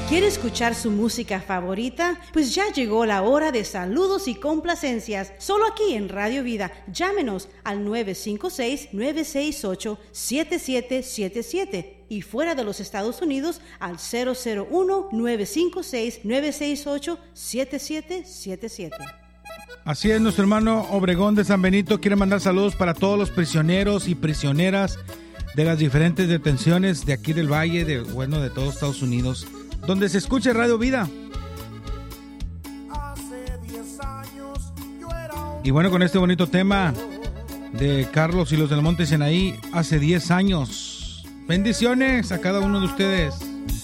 ¿Quiere escuchar su música favorita? Pues ya llegó la hora de saludos y complacencias, solo aquí en Radio Vida. Llámenos al 956-968-7777 y fuera de los Estados Unidos al 001-956-968-7777. Así es, nuestro hermano Obregón de San Benito quiere mandar saludos para todos los prisioneros y prisioneras de las diferentes detenciones de aquí del Valle, de todos Estados Unidos, donde se escuche Radio Vida. Y bueno, con este bonito tema de Carlos y los del Monte Sinaí, hace 10 años. Bendiciones a cada uno de ustedes.